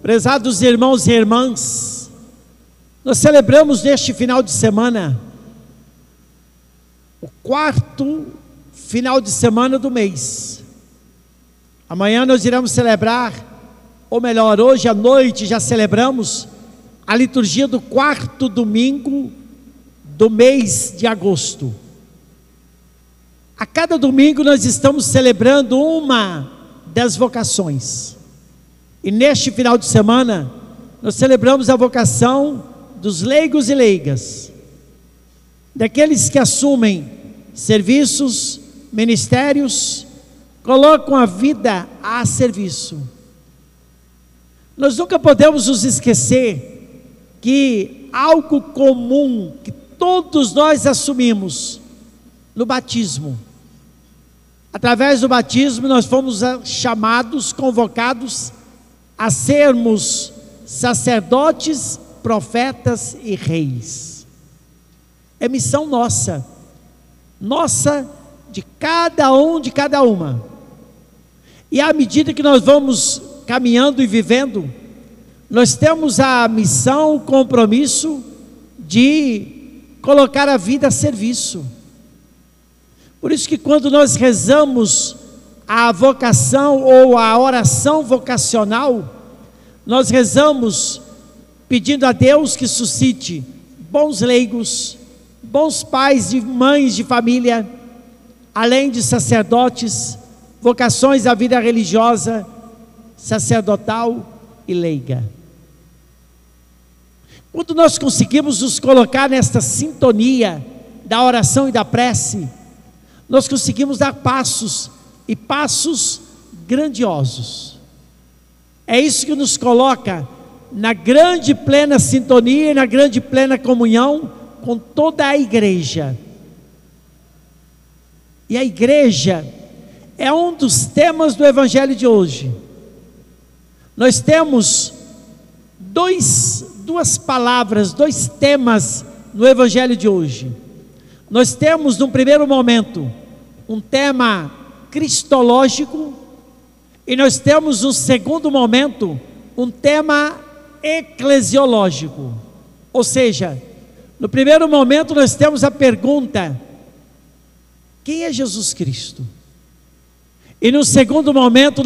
Prezados irmãos e irmãs, nós celebramos neste final de semana o quarto final de semana do mês. Amanhã nós iremos celebrar, ou melhor, hoje à noite já celebramos a liturgia do quarto domingo do mês de agosto. A cada domingo nós estamos celebrando uma das vocações. E neste final de semana, nós celebramos a vocação dos leigos e leigas, daqueles que assumem serviços, ministérios, colocam a vida a serviço. Nós nunca podemos nos esquecer que algo comum que todos nós assumimos no batismo. Através do batismo nós fomos chamados, convocados a sermos sacerdotes, profetas e reis. É missão nossa, de cada um, de cada uma. E à medida que nós vamos caminhando e vivendo, nós temos a missão, o compromisso de colocar a vida a serviço. Por isso que quando nós rezamos a vocação ou a oração vocacional, nós rezamos pedindo a Deus que suscite bons leigos, bons pais e mães de família, além de sacerdotes, vocações à vida religiosa, sacerdotal e leiga. Quando nós conseguimos nos colocar nesta sintonia da oração e da prece, nós conseguimos dar passos, e passos grandiosos. É isso que nos coloca na grande plena sintonia e na grande plena comunhão com toda a igreja. E a igreja é um dos temas do evangelho de hoje. Nós temos duas palavras, dois temas no evangelho de hoje. Nós temos, num primeiro momento, um tema cristológico, e nós temos, no segundo momento, um tema eclesiológico. Ou seja, no primeiro momento nós temos a pergunta: quem é Jesus Cristo? E no segundo momento